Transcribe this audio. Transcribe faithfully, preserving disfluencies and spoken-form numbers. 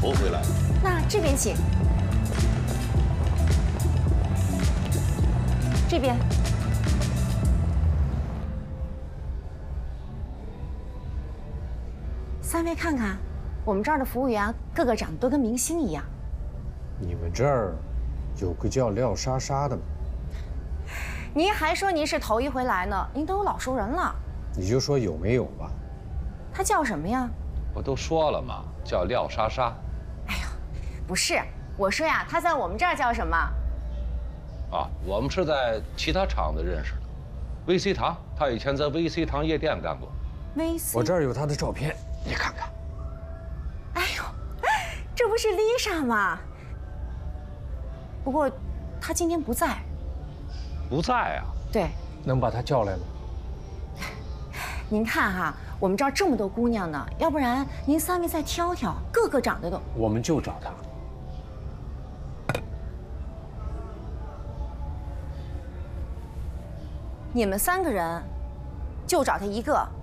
头回来。 那这边请。这边。三位看看，我们这儿的服务员个个长得都跟明星一样。 你们这儿有个叫廖莎莎的吗？ 您还说您是头一回来呢，您都有老熟人了。 你就说有没有吧。 她叫什么呀？ 我都说了嘛，叫廖莎莎。 哎呦，不是，我说呀，她在我们这儿叫什么？ 啊，我们是在其他厂子认识的 ，V C 堂，她以前在 V C 堂夜店干过。 V C， 我这儿有她的照片，你看看。 哎呦，这不是 Lisa 吗？不过，她今天不在。 不在啊？ 对。 能把她叫来吗？ 您看哈，我们这儿这么多姑娘呢，要不然您三位再挑挑，个个长得都…… 我们就找她。 你们三个人，就找她一个。